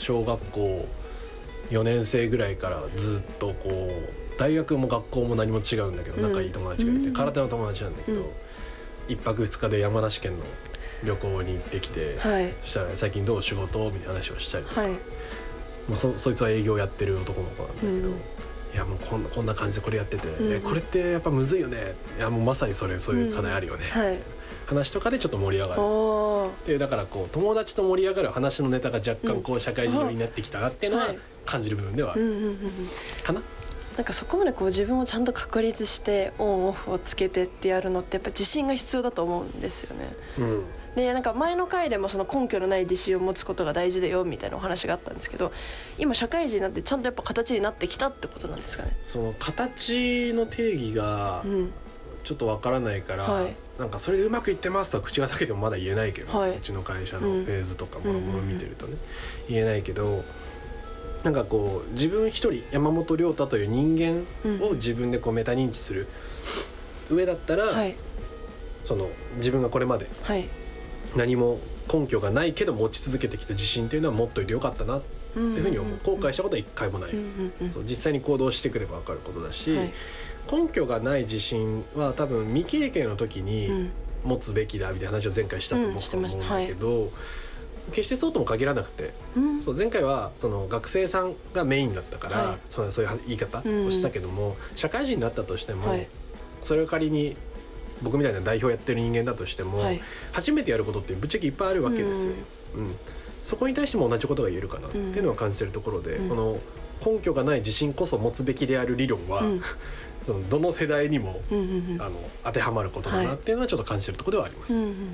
小学校4年生ぐらいからずっとこう大学も学校も何も違うんだけど、仲いい友達がいて、空手の友達なんだけど、1泊2日で山梨県の旅行に行ってきて、そしたら、最近どう仕事みたいな話をしたりとか、もう そいつは営業やってる男の子なんだけど、いやもうこんな感じでこれやってて、これってやっぱむずいよね、いやもうまさにそういう課題あるよね、話とかでちょっと盛り上がるで、だからこう友達と盛り上がる話のネタが若干こう社会人寄りになってきたなっていうのは感じる部分ではあるかな。 なんかそこまでこう自分をちゃんと確立してオンオフをつけてってやるのってやっぱ自信が必要だと思うんですよね。でなんか前の回でもその根拠のない自信を持つことが大事だよみたいなお話があったんですけど、今社会人になってちゃんとやっぱ形になってきたってことなんですかね。 その形の定義がちょっとわからないから、なんかそれでうまくいってますとは口が裂けてもまだ言えないけど、うちの会社のフェーズとかものを見てるとね、言えないけど、なんかこう自分一人山本亮太という人間を自分でこうメタ認知する上だったら、その自分がこれまで何も根拠がないけど持ち続けてきた自信っていうのは持っといてよかったなっていうふうに思う。後悔したことは一回もない。そう実際に行動してくれば分かることだし、根拠がない自信は多分未経験の時に持つべきだみたいな話を前回したと思うんだけど、決してそうとも限らなくて、そう前回はその学生さんがメインだったから、そういう言い方をしたけども、社会人になったとしても、それを仮に僕みたいな代表やってる人間だとしても、初めてやることってぶっちゃけいっぱいあるわけですよ。そこに対しても同じことが言えるかなっていうのは感じてるところで、この根拠がない自信こそ持つべきである理論は、そのどの世代にも、当てはまることだなっていうのはちょっと感じてるところではあります。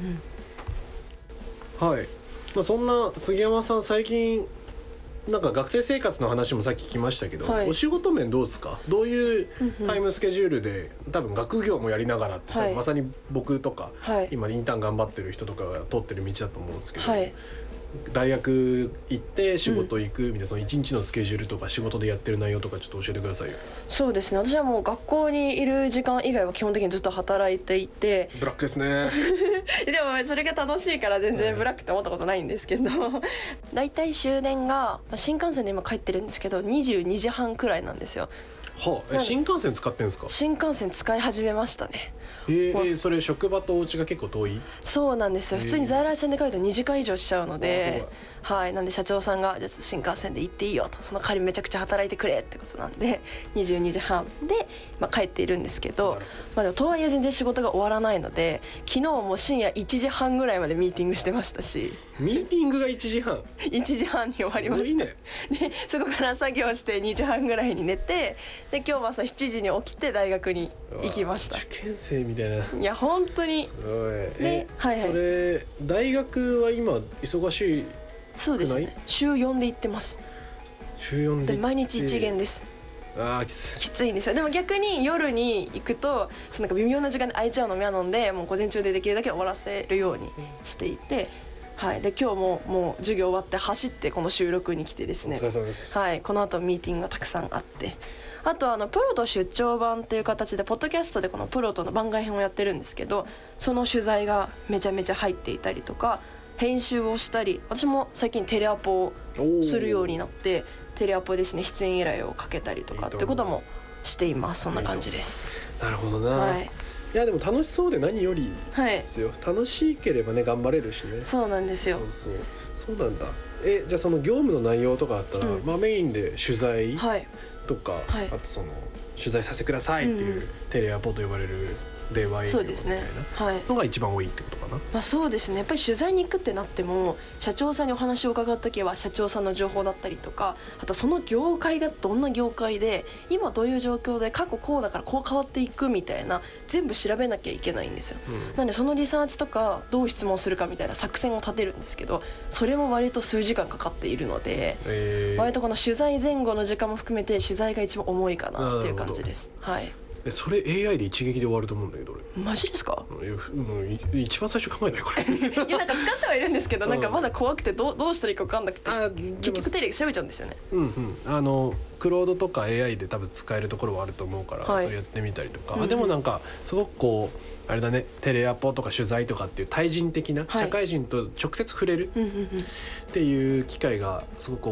はい。そんな杉山さん、最近なんか学生生活の話もさっき聞きましたけど、お仕事面どうですか？どういうタイムスケジュールで、多分学業もやりながらって、まさに僕とか、今インターン頑張ってる人とかが通ってる道だと思うんですけど、大学行って仕事行くみたいな、その一日のスケジュールとか仕事でやってる内容とかちょっと教えてくださいよ。 そうですね、私はもう学校にいる時間以外は基本的にずっと働いていて、 ブラックですねでもそれが楽しいから全然ブラックって思ったことないんですけど、だいたい終電が新幹線で今帰ってるんですけど22時半くらいなんですよ。 新幹線使ってるんですか？ 新幹線使い始めましたね。 それ職場とお家が結構遠い？そうなんですよ。普通に在来線で帰ると2時間以上しちゃうので、なんで社長さんがじゃあ新幹線で行っていいよと、その代わりめちゃくちゃ働いてくれってことなんで22時半で、帰っているんですけど、でもとはいえ全然仕事が終わらないので、昨日も深夜1時半ぐらいまでミーティングしてましたし。 ミーティングが1時半 1時半に終わりました。でそこから作業して2時半ぐらいに寝て、で今日は朝7時に起きて大学に行きました。 受験生みたいな。 いや本当に。 それ大学は今忙しい？ そうですね、週4で行ってます。 週4で毎日1限です。きついんですよ。でも逆に夜に行くとなんか微妙な時間で空いちゃうのも嫌なので、もう午前中でできるだけ終わらせるようにしていて、で今日もう授業終わって走ってこの収録に来てですね、 お疲れ様です。 この後ミーティングがたくさんあって、あとプロと出張版っていう形でポッドキャストでこのプロとの番外編をやってるんですけど、その取材がめちゃめちゃ入っていたりとか、編集をしたり、私も最近テレアポをするようになって、テレアポですね、出演依頼をかけたりとかってこともしています。そんな感じです。 なるほどな。いやでも楽しそうで何よりですよ。楽しければね頑張れるしね。 そうなんですよ。 そうなんだ。じゃあその業務の内容とかあったら、メインで取材とか、あとその取材させてくださいっていうテレアポと呼ばれる電話営業みたいなのが一番多いってことかな。 そうですね、やっぱり取材に行くってなっても、社長さんにお話を伺うときは社長さんの情報だったりとか、あとその業界がどんな業界で今どういう状況で過去こうだからこう変わっていくみたいな全部調べなきゃいけないんですよ。なのでそのリサーチとかどう質問するかみたいな作戦を立てるんですけど、それも割と数時間かかっているので、割とこの取材前後の時間も含めて取材が一番重いかなっていう感じです。 それ AI で一撃で終わると思うんだけど俺。 マジですか？ 一番最初考えないこれいやなんか使ってはいるんですけど、なんかまだ怖くてどうしたらいいか分かんなくて、結局テレビ調べちゃうんですよね。 クロードとか AI で多分使えるところはあると思うから、それやってみたりとか、でもなんかすごくこうあれだね、テレアポとか取材とかっていう対人的な、社会人と直接触れるっていう機会がすごく